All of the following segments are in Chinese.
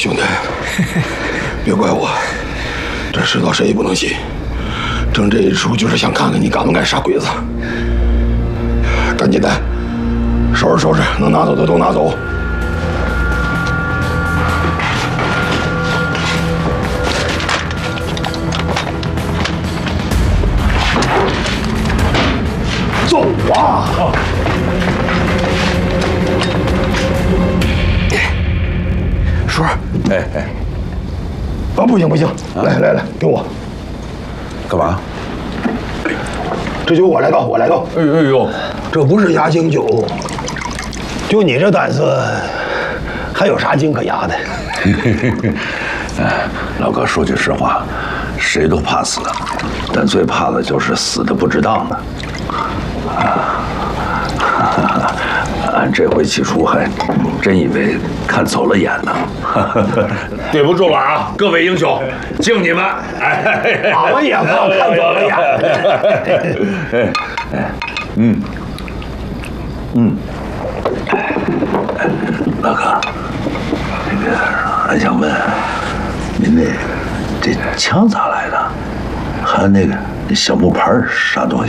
兄弟，别怪我，这世道谁也不能信。整这一出就是想看看你敢不敢杀鬼子。赶紧的，收拾收拾，能拿走的都拿走。走啊！叔，啊，不行不行，来来来，给我。 干嘛？ 这酒我来倒，我来倒。 哎呦， 这不是压惊酒，就你这胆子，还有啥劲可压的？ 老哥说句实话，谁都怕死，但最怕的就是死的不值当的。俺这回起初还真以为看走了眼呢。 对不住了啊，各位英雄，敬你们！哎， 俺们也怕看走了眼。 老哥，那个俺想问，您这枪咋来的？还有那小木牌啥东西？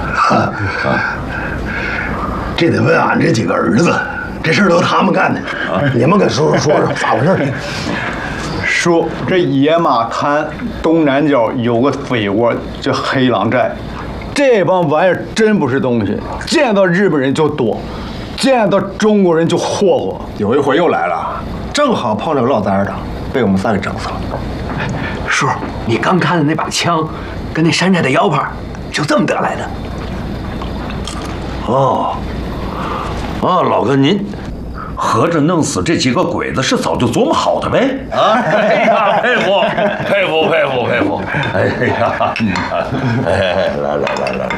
这得问俺这几个儿子，这事儿都他们干的。你们跟叔叔说说咋回事？ 说这野马滩东南角有个匪窝叫黑狼寨，这帮玩意儿真不是东西，见到日本人就躲，见到中国人就霍霍。有一回又来了，正好碰着个落单的，被我们仨给整死了。 叔，你刚看的那把枪，跟那山寨的腰牌，就这么得来的。 老哥您。合着弄死这几个鬼子是早就琢磨好的呗？ 啊！哎呀，佩服佩服佩服佩服！ 哎呀，来，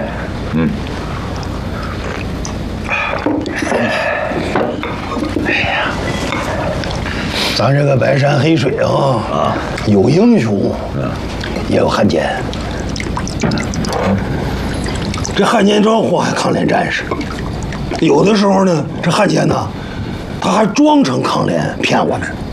哎呀，咱这个白山黑水啊，有英雄，也有汉奸。这汉奸装祸害抗联战士，有的时候呢，这汉奸呢，他还装成抗联骗我们。